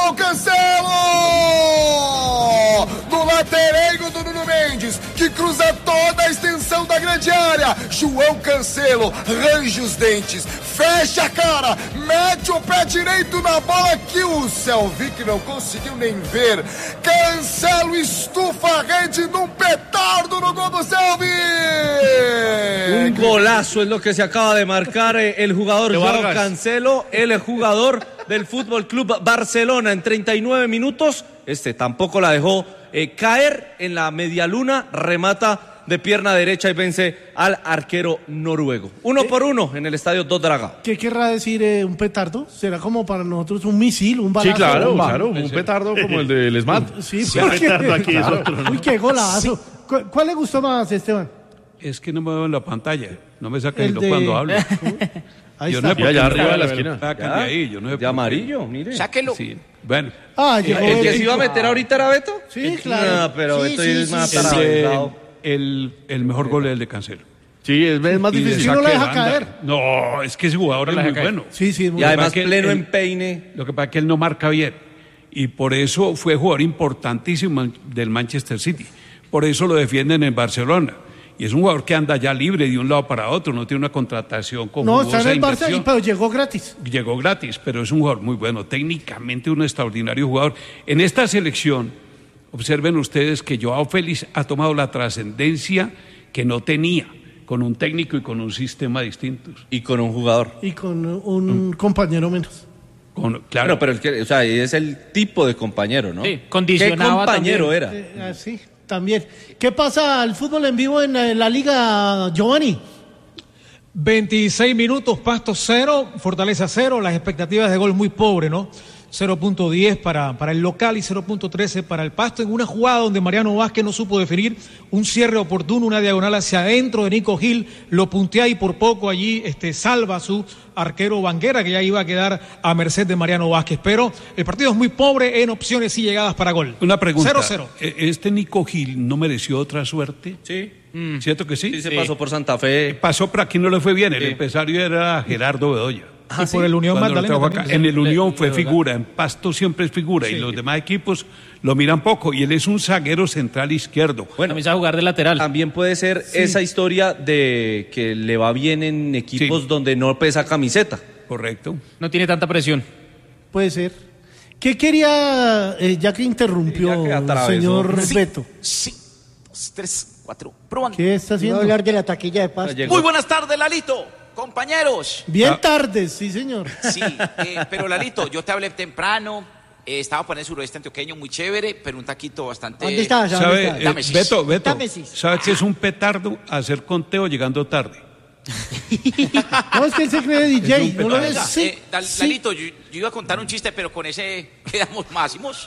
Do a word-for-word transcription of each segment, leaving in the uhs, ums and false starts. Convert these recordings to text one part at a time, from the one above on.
João Cancelo! No laterengo do Nuno Mendes, que cruza toda a extensão da grande área. João Cancelo range os dentes, fecha a cara, mete o pé direito na bola que o Selvic não conseguiu nem ver. Cancelo estufa a rede num petardo no gol do Selvic. Un golazo es lo que se acaba de marcar el jugador João Cancelo, el jugador del Fútbol Club Barcelona en treinta y nueve minutos. Este tampoco la dejó eh, caer en la medialuna, remata de pierna derecha y vence al arquero noruego. Uno ¿Eh? por uno en el estadio Do Dragao. ¿Qué querrá decir eh, un petardo? ¿Será como para nosotros un misil, un balazo? Sí, claro, un claro, un petardo como el del SMAT. Sí, sí, petardo aquí es otro, ¿no? Uy, qué golazo. Sí. ¿Cuál le gustó más, Esteban? Es que no me veo en la pantalla, no me saquen el lo de... cuando hablo. Ahí yo está. No sé allá arriba de la esquina. Ya, de ahí, yo no sé de amarillo, mire. Sáquelo. Sí. Bueno. Ah, llegó ¿El que el... se iba a meter ahorita era Beto? Sí, claro. No, pero sí, Beto sí, es sí, más sí, ataravesado. El, el mejor gol es el de Cancelo. Sí, es, es más difícil. Si no la deja caer. No, es que ese jugador es muy caer. bueno. Sí, sí, es muy Y además que pleno él, empeine. Lo que pasa es que él no marca bien. Y por eso fue jugador importantísimo del Manchester City. Por eso lo defienden en Barcelona. Y es un jugador que anda ya libre de un lado para otro, no tiene una contratación con No, está en el Barça, pero llegó gratis. Llegó gratis, pero es un jugador muy bueno, técnicamente un extraordinario jugador. En esta selección, observen ustedes que Joao Félix ha tomado la trascendencia que no tenía, con un técnico y con un sistema distintos. Y con un jugador. Y con un mm. compañero menos. Con, claro. Bueno, pero el que, o sea, es el tipo de compañero, ¿no? Sí, condicionaba. ¿Qué compañero también. era? Eh, así. También. ¿Qué pasa al fútbol en vivo en la, en la Liga, Giovanni? veintiséis minutos, Pasto cero, Fortaleza cero, las expectativas de gol muy pobre, ¿no? cero punto diez para, para el local y cero punto trece para el Pasto, en una jugada donde Mariano Vázquez no supo definir un cierre oportuno, una diagonal hacia adentro de Nico Gil, lo puntea y por poco allí este, salva a su arquero Banguera, que ya iba a quedar a merced de Mariano Vázquez, pero el partido es muy pobre en opciones y llegadas para gol. Una pregunta, cero cero. ¿Este Nico Gil no mereció otra suerte? Sí. Mm. ¿Cierto que sí? Sí, se sí. pasó por Santa Fe. Pasó, pero aquí no le fue bien, el sí. empresario era Gerardo Bedoya. Ah, y por el Unión Magdalena también, en el Unión le, fue le, figura, en Pasto siempre es figura, sí. Y los demás equipos lo miran poco, y él es un zaguero central izquierdo. Bueno, también sabe jugar de lateral. También puede ser sí. esa historia de que le va bien en equipos sí. donde no pesa camiseta. Correcto. No tiene tanta presión. Puede ser. ¿Qué quería, eh, ya que interrumpió el señor sí, Beto? Sí, dos, tres, cuatro, probando. ¿Qué está haciendo? Voy a hablar de la taquilla de Pasto. Muy buenas tardes, Lalito. Compañeros. Bien ah. tardes, sí señor. Sí, eh, pero Lalito, yo te hablé temprano, eh, estaba por el suroeste antioqueño, muy chévere, pero un taquito bastante... ¿Dónde estabas? ¿Sabe, ¿Dónde eh, Beto, Beto, Támesis. ¿sabe qué es un petardo? Hacer conteo llegando tarde. No, es que él se cree D J, no lo es. Oiga, Sí, eh, Dal, sí. Lalito, yo, yo iba a contar un chiste, pero con ese quedamos máximos.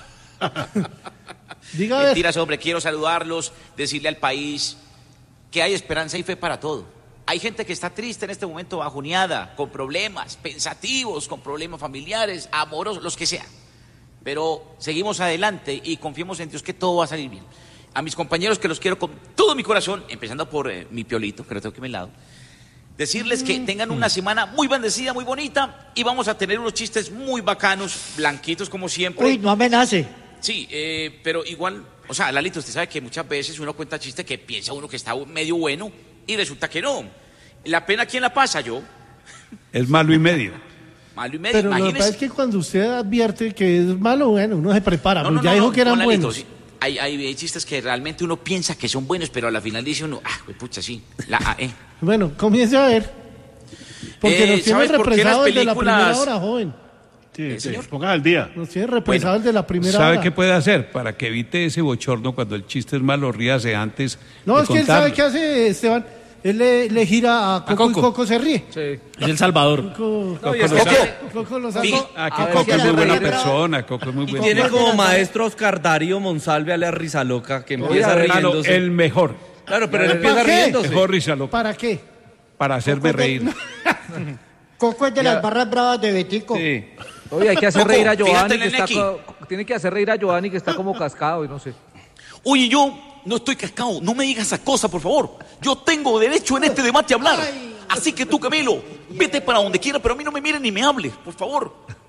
Diga a ver. Mentiras, hombre, quiero saludarlos, decirle al país que hay esperanza y fe para todo. Hay gente que está triste en este momento, bajoneada, con problemas, pensativos, con problemas familiares, amorosos, los que sean. Pero seguimos adelante y confiemos en Dios que todo va a salir bien. A mis compañeros que los quiero con todo mi corazón, empezando por eh, mi Piolito, que lo tengo aquí a mi lado, decirles que tengan una semana muy bendecida, muy bonita, y vamos a tener unos chistes muy bacanos, blanquitos como siempre. Uy, no amenace. Sí, eh, pero igual, o sea, Lalito, usted sabe que muchas veces uno cuenta chistes que piensa uno que está medio bueno y resulta que no. La pena, ¿quién la pasa? Yo. Es malo y medio. Malo y medio, Pero imagínese. lo que pasa es que cuando usted advierte que es malo, bueno, uno se prepara, No, pero no, ya no, dijo no, que eran no, Lalito, buenos. sí. Hay, hay, hay chistes que realmente uno piensa que son buenos, pero a la final dice uno, ah, pucha, sí, la A E. Bueno, comience a ver. Porque Eh, nos tiene ¿sabes por qué las represados desde la películas- primera hora, joven. Sí, ¿Eh, sí, señor? pongan al día. Nos tiene represados desde la primera ¿Sabe hora. qué puede hacer? Para que evite ese bochorno cuando el chiste es malo, ríase antes No, de es que él contarlo. sabe qué hace, Esteban. Él le, le gira a Coco, Coco. y Coco se ríe. Sí. Es El Salvador. Coco, No, y es que Coco. tiene- Coco lo Fí- sacó. Aquí A ver Coco si es la muy buena reina- persona, Coco es muy Y buena tiene persona. como maestro a Oscar Darío Monsalve, a la risa loca, que empieza Oiga, hermano, riéndose. el mejor. Claro, pero él ¿Para empieza qué? riéndose. Mejor risa loca. ¿Para qué? Para hacerme Coco de- reír. Coco es de las barras bravas de Betico. Sí. Oye, hay que hacer Coco, reír a fíjate Giovanni, en que el está Neki. co- tiene que hacer reír a Giovanni, que está como cascado y no sé. Oye, yo no estoy cascado, no me digas esas cosas, por favor. Yo tengo derecho en este debate a hablar. Así que tú, Camilo, vete para donde quieras, pero a mí no me mires ni me hables, por favor.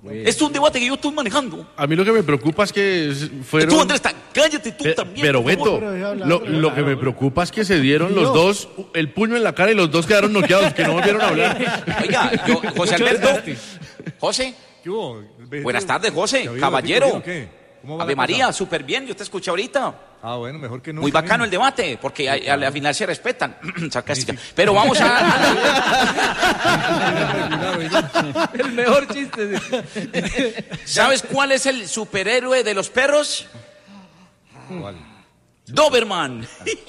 Este es un debate que yo estoy manejando. A mí lo que me preocupa es que fueron... Tú, Andrés, cállate tú Pe- también. Pero por favor. Beto, lo, lo que me preocupa es que se dieron los dos el puño en la cara y los dos quedaron noqueados, que no volvieron a hablar. Oiga, yo, José Alberto. José. Buenas tardes, José. Caballero. Ave María, súper bien. Yo te escuché ahorita. Ah, bueno, mejor que no. Muy bacano el debate, porque a- al final se respetan. Sarcástica. Pero vamos a... El mejor chiste. ¿Sabes cuál es el superhéroe de los perros? ¿Cuál? Doberman.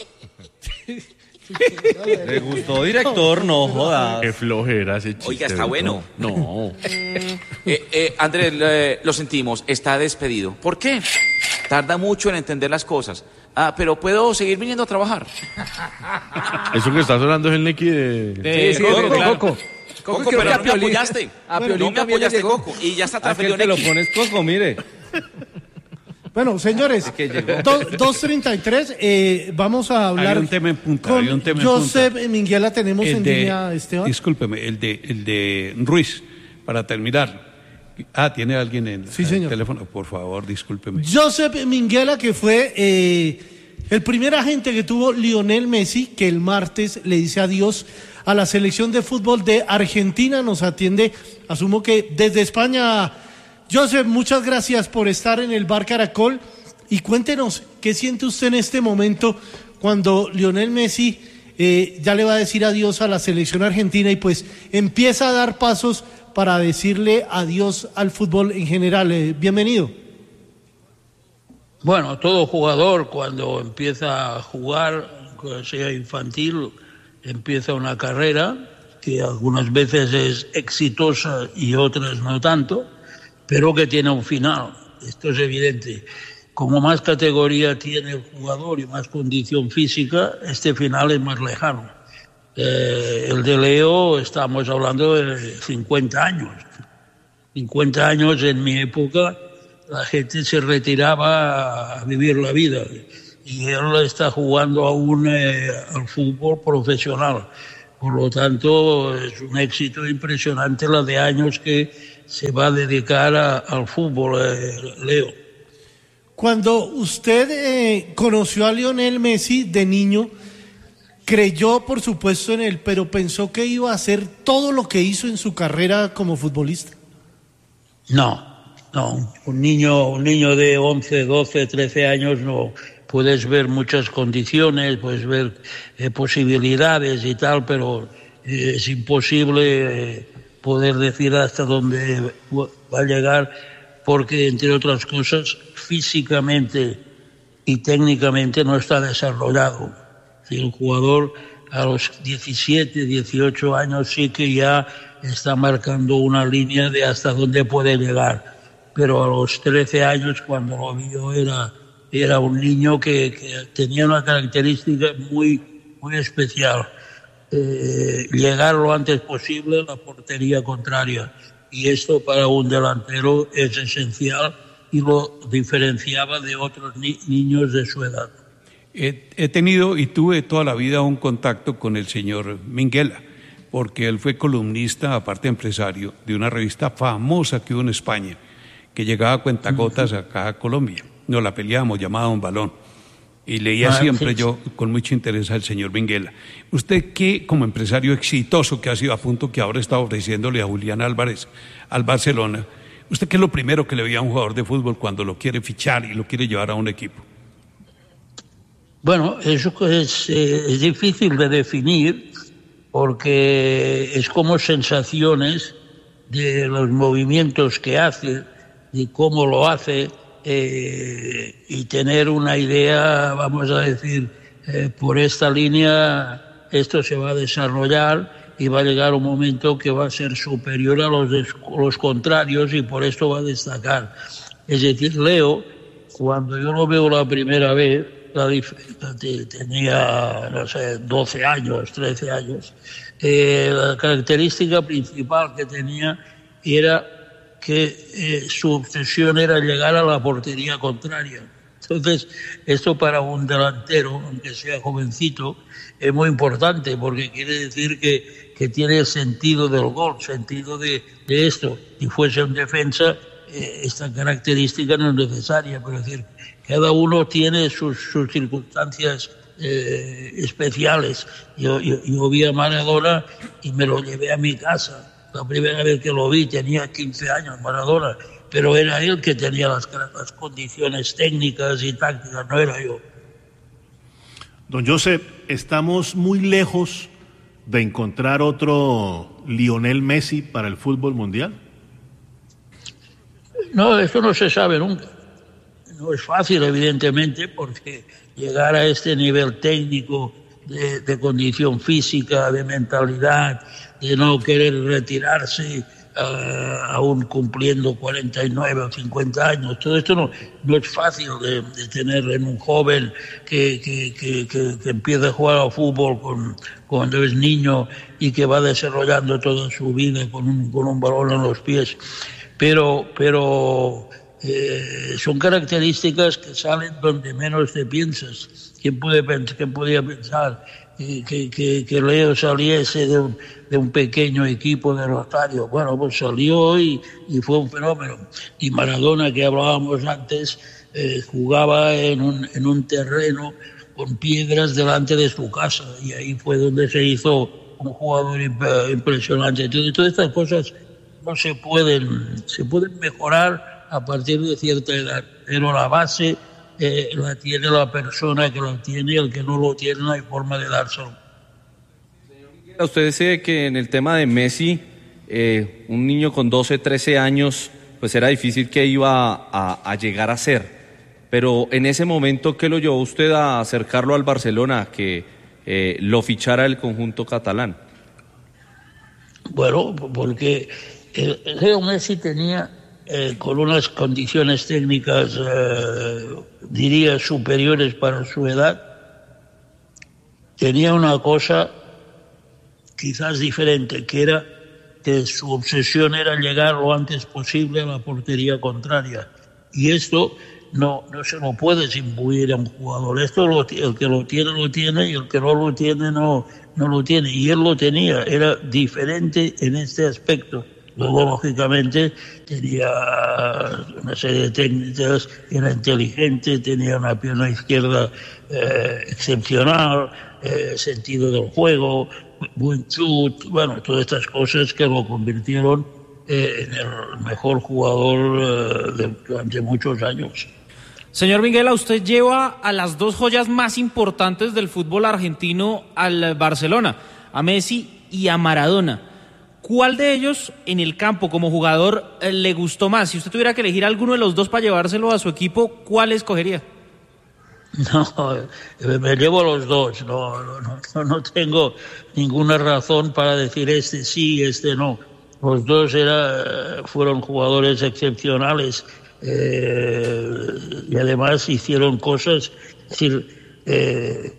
Le gustó, director, no jodas. Qué flojera ese chiste. Oiga, está Beto. bueno. No. Eh, eh, Andrés, eh, lo sentimos, está despedido. ¿Por qué? Tarda mucho en entender las cosas. Ah, pero puedo seguir viniendo a trabajar. Eso que está sonando es el Neki de... Sí, sí, Coco, Coco, claro. Coco. Coco, creo pero que a no me Piolín- apoyaste. a No Piolín me también le apoyaste, llegó. Coco. Y ya está Aquel transferido te lo Neki. pones Coco, mire. Bueno, señores, que llegó. do- dos treinta y tres, eh, vamos a hablar Hay un tema en punta, con hay un tema en Josep punta. Minguela, tenemos El en de- línea, Esteban. Discúlpeme, el de, el de Ruiz, para terminar. Ah, ¿tiene alguien en Sí, el señor. teléfono? Por favor, discúlpeme. Josep Minguela, que fue eh, el primer agente que tuvo Lionel Messi, que el martes le dice adiós a la selección de fútbol de Argentina, nos atiende, asumo que desde España. Josep, muchas gracias por estar en el Bar Caracol y cuéntenos, ¿qué siente usted en este momento cuando Lionel Messi eh, ya le va a decir adiós a la selección argentina y pues empieza a dar pasos para decirle adiós al fútbol en general? Eh, bienvenido. Bueno, todo jugador cuando empieza a jugar, sea infantil, empieza una carrera que algunas veces es exitosa y otras no tanto, pero que tiene un final. Esto es evidente. Como más categoría tiene el jugador y más condición física, este final es más lejano. Eh, el de Leo, estamos hablando de cincuenta años. cincuenta años en mi época, la gente se retiraba a vivir la vida. Y él está jugando aún eh, al fútbol profesional. Por lo tanto, es un éxito impresionante la de años que se va a dedicar a, al fútbol, eh, Leo. Cuando usted eh, conoció a Lionel Messi de niño, creyó por supuesto en él, pero pensó que iba a hacer todo lo que hizo en su carrera como futbolista. No, no, un niño, un niño de once, doce, trece años no. Puedes ver muchas condiciones, puedes ver eh, posibilidades y tal, pero eh, es imposible eh, poder decir hasta dónde va a llegar, porque entre otras cosas físicamente y técnicamente no está desarrollado. Si el jugador a los diecisiete, dieciocho años sí que ya está marcando una línea de hasta dónde puede llegar, pero a los trece años, cuando lo vio, era era un niño que, que tenía una característica muy, muy especial. Eh, llegar lo antes posible a la portería contraria. Y esto para un delantero es esencial y lo diferenciaba de otros ni- niños de su edad. He, he tenido y tuve toda la vida un contacto con el señor Minguela, porque él fue columnista, aparte empresario, de una revista famosa que hubo en España, que llegaba a cuentagotas acá a Colombia. Nos la peleábamos, llamada Un Balón. Y leía Ah, siempre sí. yo con mucho interés al señor Minguela. Usted, que como empresario exitoso que ha sido, a punto que ahora está ofreciéndole a Julián Álvarez al Barcelona, ¿usted qué es lo primero que le veía a un jugador de fútbol cuando lo quiere fichar y lo quiere llevar a un equipo? Bueno, eso es, eh, es difícil de definir porque es como sensaciones de los movimientos que hace, de cómo lo hace, eh, y tener una idea, vamos a decir, eh, por esta línea esto se va a desarrollar y va a llegar un momento que va a ser superior a los, des- los contrarios y por esto va a destacar. Es decir, Leo, cuando yo lo veo la primera vez, la dif- te- tenía, no sé, doce años, trece años, eh, la característica principal que tenía era que eh, su obsesión era llegar a la portería contraria. Entonces, esto para un delantero, aunque sea jovencito, es muy importante porque quiere decir que, que tiene sentido del gol, sentido de, de esto. Si fuese un defensa, eh, esta característica no es necesaria, pero es decir, cada uno tiene sus, sus circunstancias eh, especiales. Yo, yo, yo vi a Maradona y me lo llevé a mi casa. La primera vez que lo vi tenía quince años, Maradona, pero era él que tenía las, las condiciones técnicas y tácticas, no era yo. Don Josep, estamos muy lejos de encontrar otro Lionel Messi para el fútbol mundial. No, eso no se sabe nunca. No es fácil, evidentemente, porque llegar a este nivel técnico de, de condición física, de mentalidad, de no querer retirarse uh, aún cumpliendo cuarenta y nueve o cincuenta años, todo esto no, no es fácil de, de tener en un joven que, que, que, que, que empieza a jugar al fútbol con, cuando es niño y que va desarrollando toda su vida con un, con un balón en los pies. Pero, pero eh, son características que salen donde menos te piensas. ¿Quién puede pensar, quién podía pensar que, que, que, que Leo saliese de un, de un pequeño equipo de Rosario? Bueno, pues salió y, y fue un fenómeno. Y Maradona, que hablábamos antes, eh, jugaba en un, en un terreno con piedras delante de su casa, y ahí fue donde se hizo un jugador imp- impresionante. Entonces, todas estas cosas no se pueden, se pueden mejorar a partir de cierta edad, pero la base eh, la tiene la persona que lo tiene, y el que no lo tiene no hay forma de dárselo. Usted dice que en el tema de Messi, eh, un niño con doce, trece años, pues era difícil que iba a, a llegar a ser, pero en ese momento, ¿qué lo llevó usted a acercarlo al Barcelona, que eh, lo fichara el conjunto catalán? Bueno, porque el Leo Messi tenía, eh, con unas condiciones técnicas, eh, diría, superiores para su edad, tenía una cosa quizás diferente, que era que su obsesión era llegar lo antes posible a la portería contraria. Y esto no, no se lo puedes imbuir a un jugador. Esto lo, el que lo tiene, lo tiene, y el que no lo tiene, no, no lo tiene. Y él lo tenía, era diferente en este aspecto. Luego, lógicamente, tenía una serie de técnicas, era inteligente, tenía una pierna izquierda eh, excepcional, eh, sentido del juego, buen chut, bueno, todas estas cosas que lo convirtieron eh, en el mejor jugador eh, de, durante muchos años. Señor Minguela, usted lleva a las dos joyas más importantes del fútbol argentino al Barcelona, a Messi y a Maradona. ¿Cuál de ellos en el campo como jugador eh, le gustó más? Si usted tuviera que elegir alguno de los dos para llevárselo a su equipo, ¿cuál escogería? No, me llevo los dos, no, no, no, no tengo ninguna razón para decir este sí, este no. Los dos era, fueron jugadores excepcionales eh, y además hicieron cosas. Es decir, eh,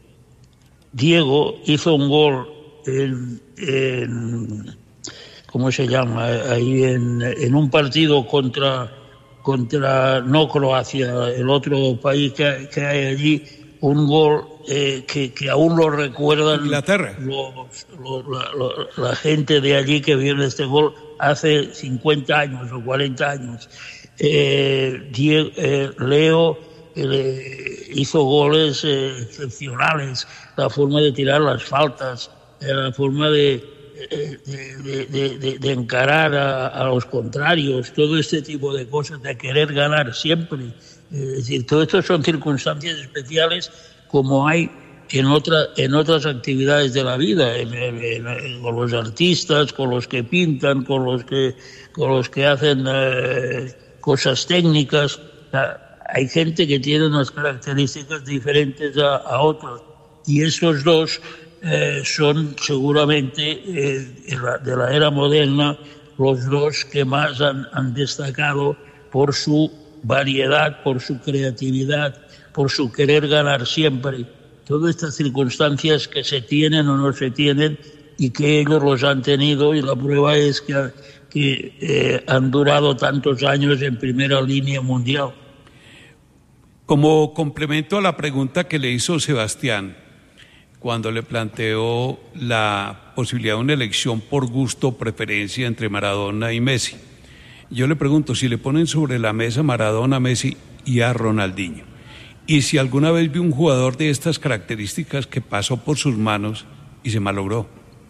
Diego hizo un gol en, en ¿cómo se llama? Ahí en, en un partido contra contra no Croacia, el otro país que, que hay allí, un gol eh, que, que aún lo recuerdan Inglaterra. Los, los, la, la, la gente de allí que vio este gol hace cincuenta años o cuarenta años. Eh, Diego, eh, Leo eh, hizo goles eh, excepcionales, la forma de tirar las faltas, eh, la forma de De, de, de, de encarar a, a los contrarios, todo este tipo de cosas, de querer ganar siempre. Es decir, todo esto son circunstancias especiales como hay en, otra, en otras actividades de la vida, en, en, en, con los artistas, con los que pintan, con los que, con los que hacen eh, cosas técnicas. Hay gente que tiene unas características diferentes a, a otros, y estos dos Eh, son seguramente eh, de, la, de la era moderna los dos que más han, han destacado por su variedad, por su creatividad, por su querer ganar siempre. Todas estas circunstancias que se tienen o no se tienen y que ellos los han tenido, y la prueba es que, que eh, han durado tantos años en primera línea mundial. Como complemento a la pregunta que le hizo Sebastián, cuando le planteó la posibilidad de una elección por gusto o preferencia entre Maradona y Messi, yo le pregunto, si le ponen sobre la mesa Maradona, Messi y a Ronaldinho, y si alguna vez vi un jugador de estas características que pasó por sus manos y se malogró.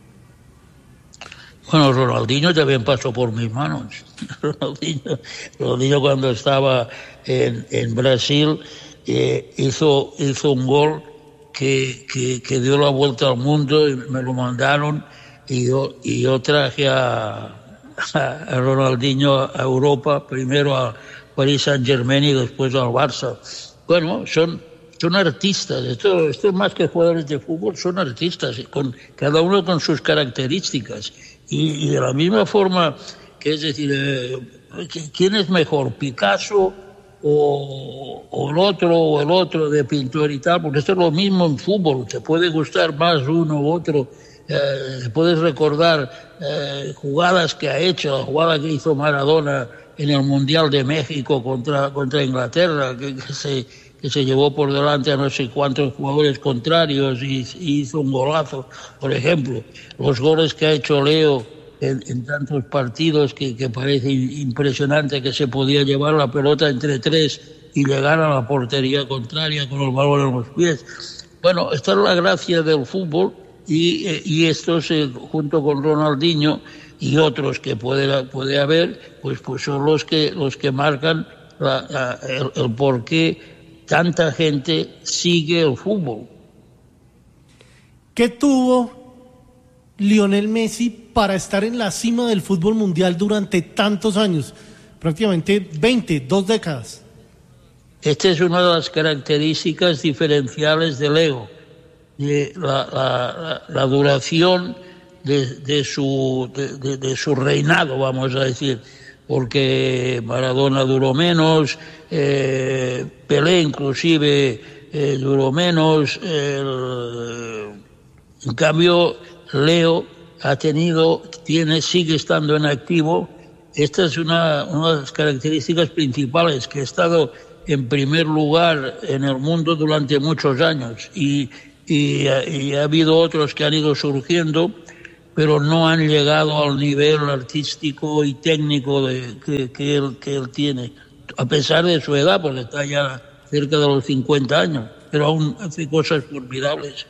Bueno, Ronaldinho también pasó por mis manos. Ronaldinho, Ronaldinho cuando estaba en, en Brasil eh, hizo, hizo un gol que, que, que dio la vuelta al mundo y me lo mandaron y yo, y yo traje a, a Ronaldinho a Europa, primero a Paris Saint-Germain y después al Barça. Bueno, son, son artistas, esto, esto es más que jugadores de fútbol, son artistas, con, cada uno con sus características. Y, y de la misma forma, que es decir, eh, ¿quién es mejor, Picasso o, o el otro o el otro de pintor y tal? Porque esto es lo mismo en fútbol, te puede gustar más uno u otro, eh, puedes recordar eh, jugadas que ha hecho, la jugada que hizo Maradona en el Mundial de México contra, contra Inglaterra, que, que, se, que se llevó por delante a no sé cuántos jugadores contrarios y, y hizo un golazo, por ejemplo. Los goles que ha hecho Leo en, en tantos partidos que, que parece impresionante que se podía llevar la pelota entre tres y llegar a la portería contraria con el balón en los pies. Bueno, esta es la gracia del fútbol y, y estos, eh, junto con Ronaldinho y otros que puede, puede haber, pues, pues son los que, los que marcan la, la, el, el por qué tanta gente sigue el fútbol. ¿Qué tuvo Lionel Messi para estar en la cima del fútbol mundial durante tantos años? Prácticamente veinte, dos décadas. Esta es una de las características diferenciales del Leo, de la, la, la duración de, de, su, de, de, de su reinado, vamos a decir, porque Maradona duró menos, eh, Pelé inclusive eh, duró menos, eh, en cambio Leo ha tenido, tiene, sigue estando en activo. Esta es una, una de las características principales, que ha estado en primer lugar en el mundo durante muchos años y, y, y ha habido otros que han ido surgiendo, pero no han llegado al nivel artístico y técnico de, que, que, él, que él tiene, a pesar de su edad, porque está ya cerca de los cincuenta años, pero aún hace cosas formidables.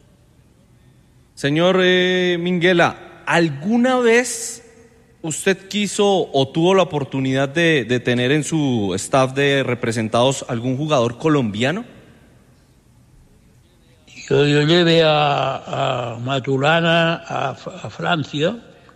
Señor eh, Minguella, ¿alguna vez usted quiso o tuvo la oportunidad de, de tener en su staff de representados algún jugador colombiano? Yo, yo llevé a, a Maturana a, a Francia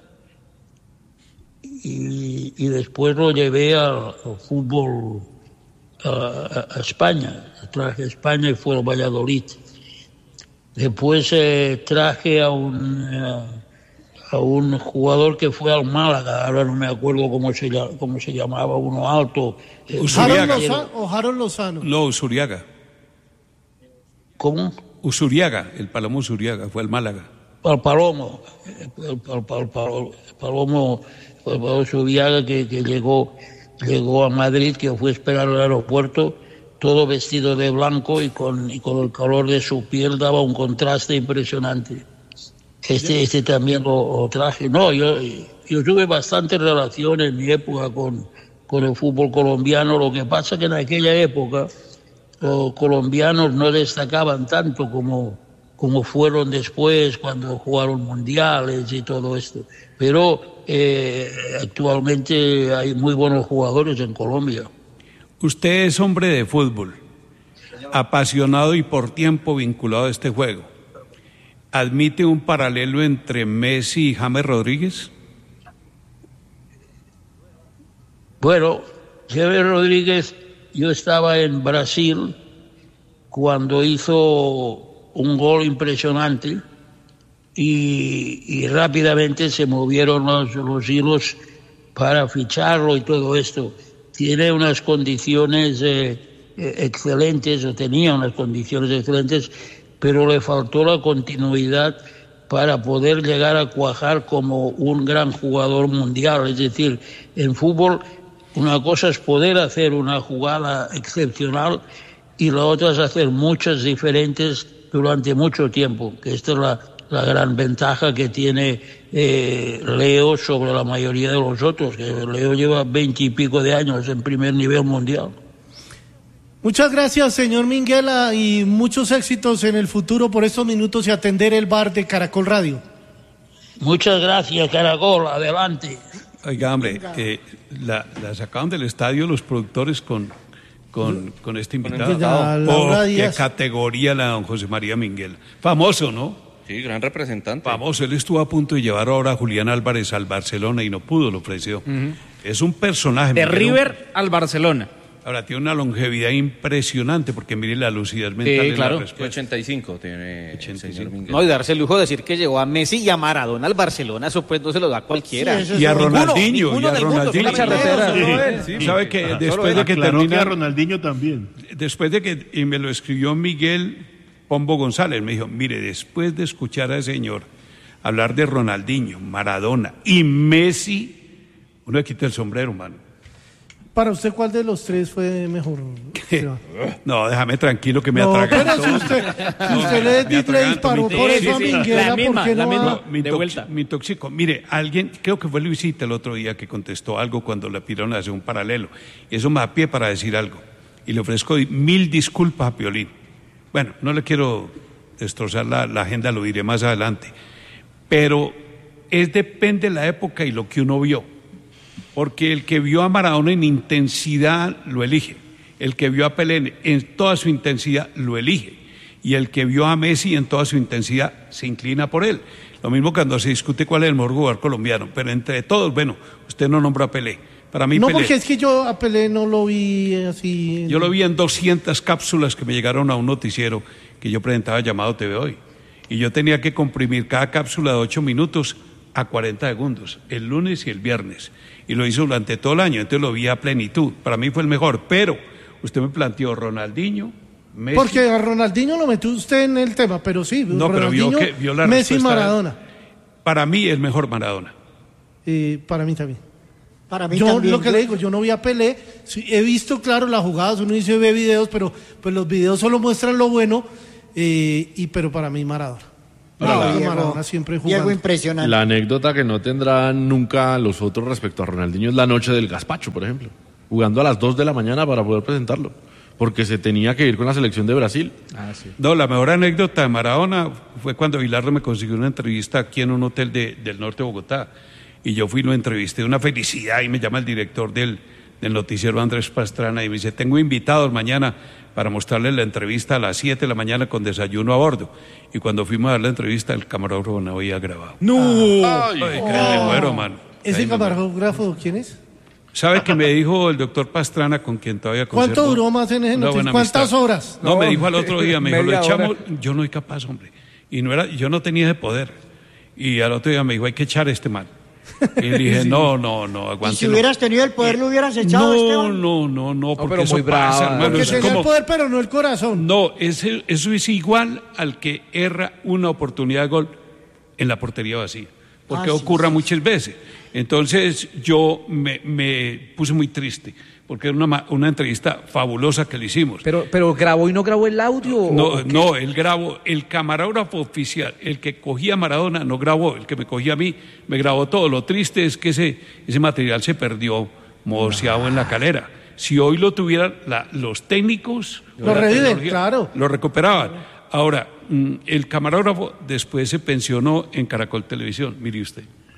y, y después lo llevé al, al fútbol a, a España. Traje a España y fue al Valladolid. Después eh, traje a un, a, a un jugador que fue al Málaga, ahora no me acuerdo cómo se, cómo se llamaba, uno alto. Eh, ¿Harold Lozano o Harold Lozano? No, Usuriaga. ¿Cómo? Usuriaga, el Palomo Usuriaga, fue al Málaga. Al Palomo, el, el, el, el Palomo, el Palomo Usuriaga que, que llegó, llegó a Madrid, que fue a esperar al aeropuerto, todo vestido de blanco y con, y con el color de su piel daba un contraste impresionante. Este, este también lo, lo traje. No, yo, yo tuve bastante relación en mi época con, con el fútbol colombiano. Lo que pasa que en aquella época los colombianos no destacaban tanto como, como fueron después cuando jugaron mundiales y todo esto. Pero eh, actualmente hay muy buenos jugadores en Colombia. Usted es hombre de fútbol, apasionado y por tiempo vinculado a este juego. ¿Admite un paralelo entre Messi y James Rodríguez? Bueno, James Rodríguez, yo estaba en Brasil cuando hizo un gol impresionante y, y rápidamente se movieron los, los hilos para ficharlo y todo esto. Tiene unas condiciones eh, excelentes, o tenía unas condiciones excelentes, pero le faltó la continuidad para poder llegar a cuajar como un gran jugador mundial. Es decir, en fútbol una cosa es poder hacer una jugada excepcional, y la otra es hacer muchas diferentes durante mucho tiempo, que esta es la, la gran ventaja que tiene eh, Leo sobre la mayoría de los otros, que Leo lleva veinte y pico de años en primer nivel mundial. Muchas gracias, señor Minguela, y muchos éxitos en el futuro por estos minutos y atender el bar de Caracol Radio. Muchas gracias, Caracol, adelante. Oiga, hombre, eh, la, la sacaron del estadio los productores con, con, con este invitado. Oh, qué categoría la don José María Minguela. Famoso, ¿no? Sí, gran representante. Famoso, él estuvo a punto de llevar ahora a Julián Álvarez al Barcelona y no pudo, lo ofreció. Uh-huh. Es un personaje. De River al Barcelona. Ahora, tiene una longevidad impresionante, porque mire la lucidez mental. Sí, claro, en la ochenta y cinco tiene ochenta y cinco. No, y darse el lujo de decir que llegó a Messi y a Maradona al Barcelona, eso pues no se lo da cualquiera. Sí, y a Ronaldinho, ninguno, y a Ronaldinho. Sí, sí, sabe que después de que termina... a Ronaldinho también. Después de que, y me lo escribió Miguel Pombo González, me dijo, mire, después de escuchar a ese señor hablar de Ronaldinho, Maradona y Messi, uno le quita el sombrero, mano. Para usted, ¿cuál de los tres fue mejor? No, déjame tranquilo que me no, atragantó. Pero si usted, si usted le, me le disparó por eso a Minguela, la misma, ¿por qué la no misma, va? Me de vuelta. Me intoxicó. Mire, alguien, creo que fue Luisita el otro día que contestó algo cuando le pidieron hacer un paralelo. Y eso me da pie para decir algo. Y le ofrezco mil disculpas a Piolín. Bueno, no le quiero destrozar la, la agenda, lo diré más adelante. Pero es depende de la época y lo que uno vio. Porque el que vio a Maradona en intensidad lo elige, el que vio a Pelé en toda su intensidad lo elige, y el que vio a Messi en toda su intensidad se inclina por él. Lo mismo cuando se discute cuál es el mejor jugador colombiano, pero entre todos, bueno, usted no nombra a Pelé. Para mí no, Pelé, porque es que yo a Pelé no lo vi así. Yo lo vi en doscientas cápsulas que me llegaron a un noticiero que yo presentaba llamado T V Hoy, y yo tenía que comprimir cada cápsula de ocho minutos a cuarenta segundos, el lunes y el viernes. Y lo hizo durante todo el año, entonces lo vi a plenitud. Para mí fue el mejor, pero usted me planteó Ronaldinho, Messi. Porque a Ronaldinho lo metió usted en el tema, pero sí, no, Ronaldinho, pero vio que, vio la Messi y Maradona. Para mí el mejor Maradona. Eh, para mí también. Para mí yo también. Lo que le digo, yo no vi a Pelé, sí, he visto, claro, las jugadas, uno dice ve videos, pero pues los videos solo muestran lo bueno, eh, y pero para mí Maradona. No, Diego, Maradona siempre jugando. Diego impresionante. La anécdota que no tendrán nunca los otros respecto a Ronaldinho es la noche del gazpacho, por ejemplo. Jugando a las dos de la mañana para poder presentarlo. Porque se tenía que ir con la selección de Brasil. Ah, sí. No, la mejor anécdota de Maradona fue cuando Bilardo me consiguió una entrevista aquí en un hotel de, del norte de Bogotá. Y yo fui y lo entrevisté, una felicidad, y me llama el director del, del noticiero Andrés Pastrana y me dice, tengo invitados mañana para mostrarles la entrevista a las siete de la mañana con desayuno a bordo. Y cuando fuimos a dar la entrevista, el camarógrafo no había grabado. ¡No! ¡Ay! Ay, oh. Muero, mano. ¿Ese camarógrafo quién es? ¿Sabe que me dijo el doctor Pastrana, con quien todavía conservo? ¿Cuánto duró más en ese noticiero? ¿Cuántas amistad? horas? No, no, me dijo al otro día, me dijo, lo echamos, yo no soy capaz, hombre. Y no era, yo no tenía ese poder. Y al otro día me dijo, hay que echar a este man. Y le dije, sí. no, no, no, aguántelo. ¿Y si hubieras tenido el poder, lo hubieras echado, no, Esteban? No, no, no, porque no, eso muy pasa, bravo. hermano. Porque Es tenía como, el poder, pero no el corazón. No, es, eso es igual al que erra una oportunidad de gol en la portería vacía. Porque ah, ocurra sí, sí. muchas veces. Entonces yo me, me puse muy triste, porque era una, una entrevista fabulosa que le hicimos. Pero, pero ¿grabó y no grabó el audio? No, no, él grabó, el camarógrafo oficial, el que cogía a Maradona no grabó, el que me cogía a mí me grabó todo. Lo triste es que ese, ese material se perdió morseado no. en la calera. Si hoy lo tuvieran la, los técnicos, lo reviven, claro. Lo recuperaban. Ahora, el camarógrafo después se pensionó en Caracol Televisión, mire usted.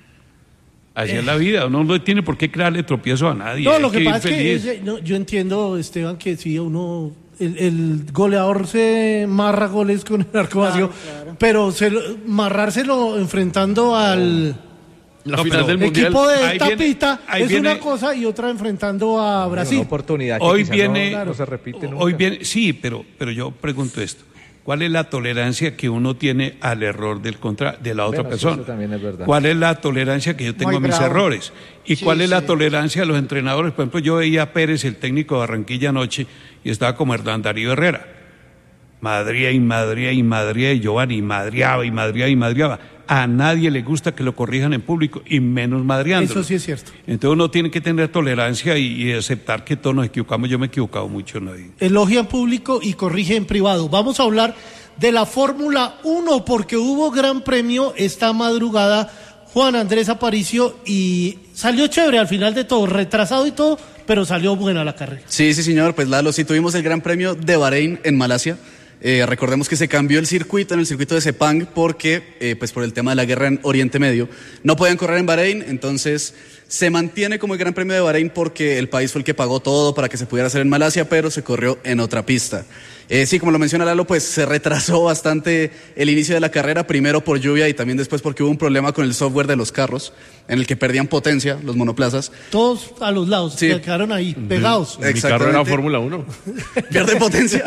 Así eh. es la vida, uno no tiene por qué crearle tropiezo a nadie. No, lo que, que pasa es que no, yo entiendo, Esteban, que si uno, el, el goleador se marra goles con el arco vacío, claro, claro. pero se lo, marrárselo enfrentando al la final del equipo mundial. de Tapita viene, es viene, una cosa y otra enfrentando a Brasil. Una oportunidad que hoy viene, no, claro. no se repite nunca. Hoy viene, sí, pero, pero yo pregunto esto. ¿Cuál es la tolerancia que uno tiene al error del contra, de la otra bueno, persona? Eso también es verdad. ¿Cuál es la tolerancia que yo tengo Muy a mis bravo. errores? ¿Y sí, cuál es sí. la tolerancia de los entrenadores? Por ejemplo, yo veía a Pérez, el técnico de Barranquilla anoche, y estaba como Hernán Darío Herrera. Madría y madría y madría y Giovanni, madriaba y madriaba y madriaba. A nadie le gusta que lo corrijan en público y menos madriándolo. Eso sí es cierto. Entonces uno tiene que tener tolerancia y, y aceptar que todos nos equivocamos. Yo me he equivocado mucho. ¿No? Elogia en público y corrige en privado. Vamos a hablar de la Fórmula uno porque hubo gran premio esta madrugada. Juan Andrés Aparicio, y salió chévere al final de todo, retrasado y todo, pero salió buena la carrera. Sí, sí señor, pues Lalo, sí tuvimos el Gran Premio de Bahrein en Malasia. Eh, recordemos que se cambió el circuito en el circuito de Sepang porque, eh, pues por el tema de la guerra en Oriente Medio, no podían correr en Bahrein, entonces se mantiene como el Gran Premio de Bahrein porque el país fue el que pagó todo para que se pudiera hacer en Malasia, pero se corrió en otra pista. Eh, sí, como lo menciona Lalo, pues se retrasó bastante el inicio de la carrera, primero por lluvia y también después porque hubo un problema con el software de los carros, en el que perdían potencia los monoplazas. Todos a los lados, sí. Se quedaron ahí, pegados. Mi carro era Fórmula uno. Pierde potencia.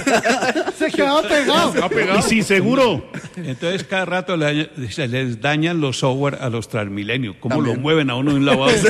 Se quedaba pegado. Se pegado. Y sin seguro. Entonces cada rato le, se les dañan los software a los Transmilenio. ¿Cómo también lo mueven a uno de un lado a otro?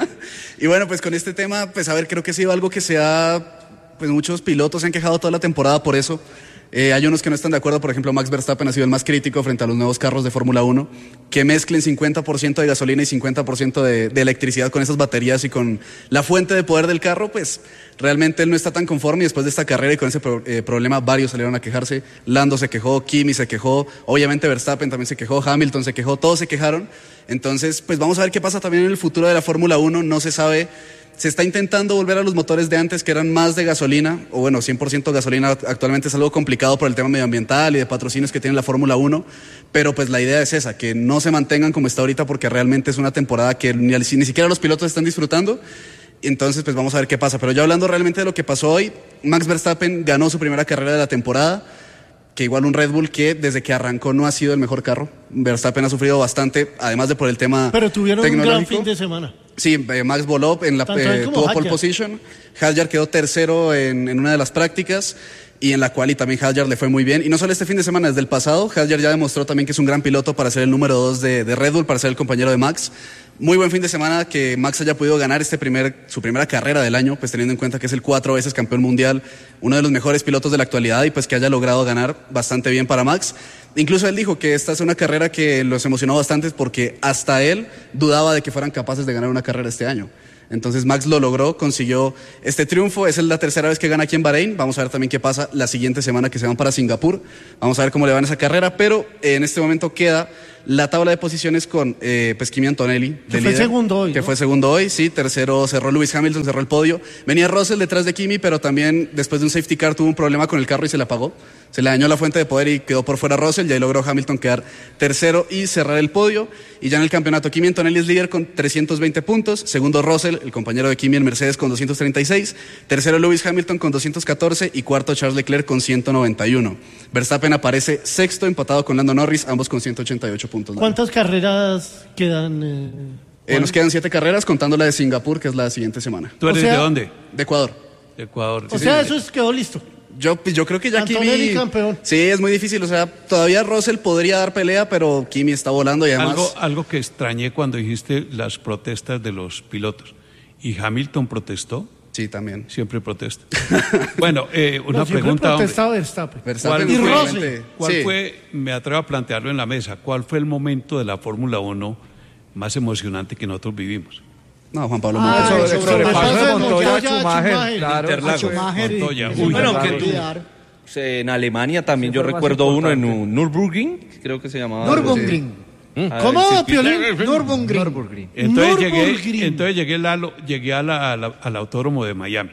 Y bueno, pues con este tema, pues a ver, creo que ha sido algo que se ha... Pues muchos pilotos se han quejado toda la temporada por eso. Eh, hay unos que no están de acuerdo, por ejemplo, Max Verstappen ha sido el más crítico frente a los nuevos carros de Fórmula uno, que mezclen cincuenta por ciento de gasolina y cincuenta por ciento de, de electricidad con esas baterías y con la fuente de poder del carro, pues realmente él no está tan conforme y después de esta carrera y con ese pro, eh, problema varios salieron a quejarse. Lando se quejó, Kimi se quejó, obviamente Verstappen también se quejó, Hamilton se quejó, todos se quejaron. Entonces, pues vamos a ver qué pasa también en el futuro de la Fórmula uno, no se sabe. Se está intentando volver a los motores de antes, que eran más de gasolina, o bueno, cien por ciento gasolina. Actualmente es algo complicado por el tema medioambiental y de patrocinios que tiene la Fórmula uno, pero pues la idea es esa, que no se mantengan como está ahorita, porque realmente es una temporada que ni, ni siquiera los pilotos están disfrutando. Entonces, pues vamos a ver qué pasa. Pero ya hablando realmente de lo que pasó hoy, Max Verstappen ganó su primera carrera de la temporada, que igual un Red Bull que desde que arrancó no ha sido el mejor carro. Verstappen ha sufrido bastante, además de por el tema Pero tuvieron un gran fin tecnológico. de semana. Sí, eh, Max voló, en la, Tanto él eh, como tuvo Hadjar. pole position. Hadjar quedó tercero en, en una de las prácticas y en la cual y también Hadjar le fue muy bien. Y no solo este fin de semana, desde el pasado, Hadjar ya demostró también que es un gran piloto para ser el número dos de, de Red Bull, para ser el compañero de Max. Muy buen fin de semana que Max haya podido ganar este primer, su primera carrera del año, pues teniendo en cuenta que es el cuatro veces campeón mundial, uno de los mejores pilotos de la actualidad y pues que haya logrado ganar bastante bien para Max. Incluso él dijo que esta es una carrera que los emocionó bastante porque hasta él dudaba de que fueran capaces de ganar una carrera este año. Entonces Max lo logró, consiguió este triunfo, es la tercera vez que gana aquí en Bahrein. Vamos a ver también qué pasa la siguiente semana que se van para Singapur. Vamos a ver cómo le va en esa carrera, pero eh, en este momento queda la tabla de posiciones con eh, pues Kimi Antonelli. Que fue segundo hoy, Que ¿no? fue segundo hoy, sí. Tercero cerró Lewis Hamilton, cerró el podio. Venía Russell detrás de Kimi, pero también después de un safety car tuvo un problema con el carro y se le apagó. Se le dañó la fuente de poder y quedó por fuera Russell, y ahí logró Hamilton quedar tercero y cerrar el podio. Y ya en el campeonato, Kimi Antonelli es líder con trescientos veinte puntos. Segundo Russell, el compañero de Kimi en Mercedes, con doscientos treinta y seis. Tercero Lewis Hamilton con doscientos catorce. Y cuarto Charles Leclerc con ciento noventa y uno. Verstappen aparece sexto, empatado con Lando Norris, ambos con ciento ochenta y ocho puntos. ¿Cuántas carreras quedan? Eh, Eh, nos quedan siete carreras, contando la de Singapur, que es la siguiente semana. ¿Tú eres O sea- de dónde? De Ecuador. De Ecuador. o sea, eso es, quedó listo. Yo, pues, yo creo que ya Antonelli Kimi... campeón. Sí, es muy difícil. O sea, todavía Russell podría dar pelea, pero Kimi está volando y además... Algo, algo que extrañé cuando dijiste las protestas de los pilotos. ¿Y Hamilton protestó? Sí, también. Siempre protesta. Bueno, eh, una No, siempre pregunta, hombre. protestaba Verstappen. Verstappen Y fue Russell. realmente- ¿Cuál sí. fue, me atrevo a plantearlo en la mesa, cuál fue el momento de la Fórmula uno más emocionante que nosotros vivimos? No, Juan Pablo Ah, Montoya. eso, sobrepaso eso de es Montoya a Montoya a Schumacher, Schumacher. claro. Interlagos. Schumacher. Montoya, Eso uy, no bueno, lo que va a tú- olvidar. En Alemania también yo Ese fue más recuerdo uno en importante. un Nürburgring, creo que se llamaba. Nürburgring. Ah, ¿Cómo, el circuito- Piolín? Nürburgring. Nürburgring. Entonces Nürburgring. llegué, entonces llegué, Lalo, llegué a la- a la- al autódromo de Miami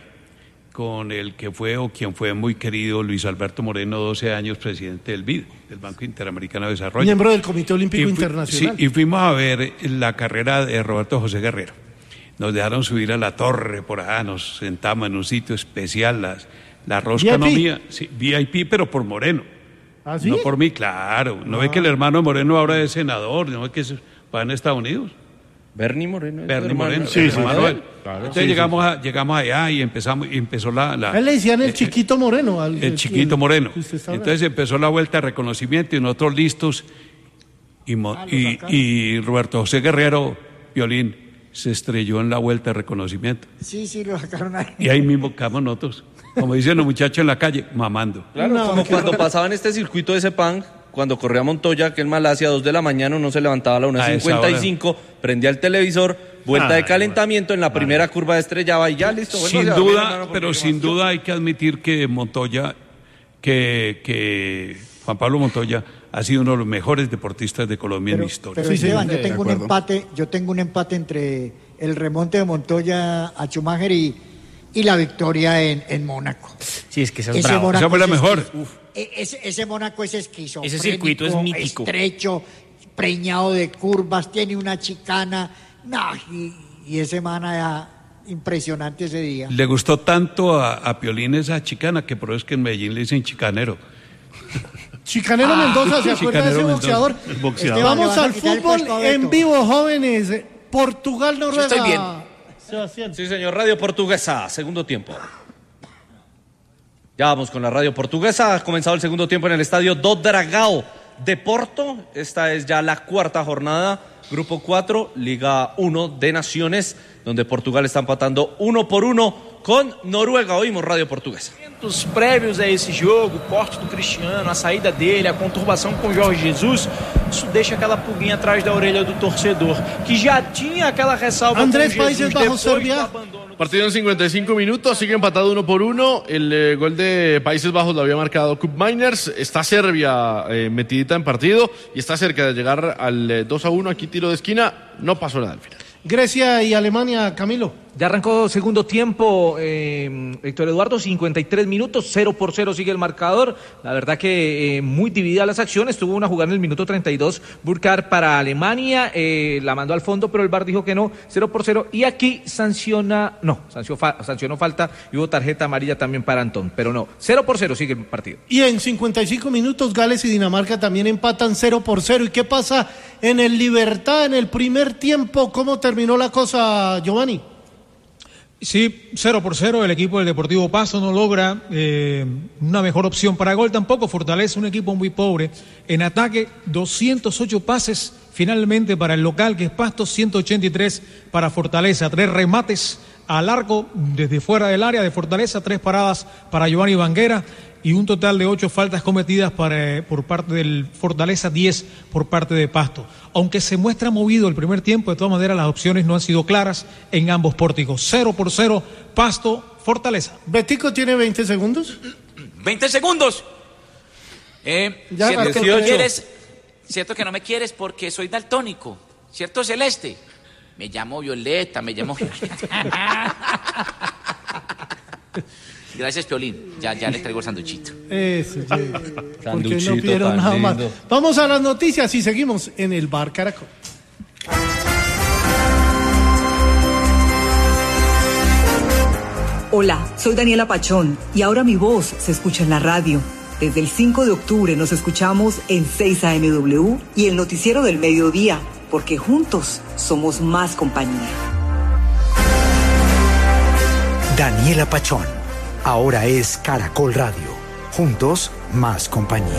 con el que fue o quien fue muy querido Luis Alberto Moreno, doce años presidente del B I D, del Banco Interamericano de Desarrollo. Miembro del Comité Olímpico Y fui- Internacional. Sí, y fuimos a ver la carrera de Roberto José Guerrero. Nos dejaron subir a la torre por allá, nos sentamos en un sitio especial, las, la rosca no V I P. mía, sí, V I P, pero por Moreno. ¿Ah, sí? No por mí, claro. ¿No ve que el hermano de Moreno ahora es senador? ¿No ve que es- va en Estados Unidos? Bernie Moreno. Bernie hermano- Moreno, Sí, el sí, hermano sí. de él. Entonces llegamos, A, llegamos allá y empezamos, y empezó la... la A él le decían el chiquito moreno. al- el chiquito Moreno. que usted está hablando. Entonces empezó la vuelta de reconocimiento y nosotros listos. Y, Mo- Ah, lo y, sacaron. y Roberto José Guerrero, Violín, se estrelló en la vuelta de reconocimiento. Sí, sí, lo sacaron ahí. Y ahí mismo quedamos nosotros. Como dicen los muchachos en la calle, mamando. Claro, No, como qué cuando horror. pasaba en este circuito de Sepang, cuando corría Montoya, que en Malasia, a dos de la mañana, uno se levantaba a la una A esa cincuenta y cinco, prendía el televisor, vuelta Ay, de calentamiento, en la primera curva estrellaba y ya listo. Sin bueno, duda, hermano, porque pero más- sin duda hay que admitir que Montoya, que, que Juan Pablo Montoya ha sido uno de los mejores deportistas de Colombia en la historia. Pero Esteban, yo de tengo un acuerdo. empate, yo tengo un empate entre el remonte de Montoya a Schumacher y, y la victoria en, en Mónaco. Sí, es que esa es Ese brava. Mónaco Esa fue la es mejor. esqui- e- Ese, ese Mónaco es esquizofrénico, Ese circuito es mítico. estrecho, preñado de curvas, tiene una chicana, no, y, y ese man era impresionante ese día. Le gustó tanto a, a Piolín esa chicana, que por eso es que en Medellín le dicen chicanero. Chicanero Mendoza, ¿se acuerda de ese Chicanero Mendoza. boxeador? El boxeador. Esteban, Vamos le van a al quitar el fútbol puesto a Beto. en vivo, jóvenes. Portugal, Noruega. estoy bien. Sebastián. Sí, señor, Radio Portuguesa, segundo tiempo. Ya vamos con la Radio Portuguesa. Ha comenzado el segundo tiempo en el estadio do Dragão de Porto. Esta es ya la cuarta jornada. Grupo cuatro, Liga uno de Naciones, donde Portugal está empatando uno por uno con Noruega. Oímos Radio Portuguesa. Os prévios a esse jogo, o corte do Cristiano, a saída dele, a conturbação com o Jorge Jesus, isso deixa aquela pulguinha atrás da orelha do torcedor, que já tinha aquela ressalva Andrés, com o Jesus Países Bajos, depois do Serbia. abandono. Partido en cincuenta y cinco minutos, sigue empatado uno por uno. El eh, gol de Países Bajos lo había marcado Cup Miners. Está Serbia eh, metidita en partido y está cerca de llegar al eh, dos a uno. Aquí tiro de esquina, no pasó nada al final. Grecia y Alemania, Camilo. Ya arrancó segundo tiempo, eh, Héctor Eduardo, cincuenta y tres minutos, cero por cero sigue el marcador. La verdad que eh, muy dividida las acciones. Tuvo una jugada en el minuto treinta y dos, Burkhardt para Alemania, eh, la mandó al fondo, pero el V A R dijo que no, cero por cero. Y aquí sanciona, no, sancionó, fa- sancionó falta y hubo tarjeta amarilla también para Antón, pero no, cero por cero sigue el partido. Y en cincuenta y cinco minutos, Gales y Dinamarca también empatan cero por cero. ¿Y qué pasa en el Libertad en el primer tiempo? ¿Cómo terminó la cosa, Giovanni? Sí, cero por cero, el equipo del Deportivo Pasto no logra eh, una mejor opción para gol, tampoco Fortaleza, un equipo muy pobre. En ataque, doscientos ocho pases finalmente para el local, que es Pasto, ciento ochenta y tres para Fortaleza, tres remates al arco desde fuera del área de Fortaleza, tres paradas para Giovanni Banguera y un total de ocho faltas cometidas para, por parte del Fortaleza, diez por parte de Pasto. Aunque se muestra movido el primer tiempo, de todas maneras las opciones no han sido claras en ambos pórticos. Cero por cero, Pasto, Fortaleza. Betico tiene veinte segundos. veinte segundos. Eh, Ya, ¿cierto, que no me dieciocho. quieres, cierto que no me quieres porque soy daltónico. ¿Cierto, Celeste? Me llamo Violeta, me llamo Violeta. Gracias, Piolín. Ya, ya le traigo el sanduchito. Eso, sí. Porque no Sanduchito pidieron tan nada más. lindo. Vamos a las noticias y seguimos en el Bar Caracol. Hola, soy Daniela Pachón y ahora mi voz se escucha en la radio. Desde el cinco de octubre nos escuchamos en seis A M W y el noticiero del mediodía, porque juntos somos más compañía. Daniela Pachón, ahora es Caracol Radio. Juntos, más compañía.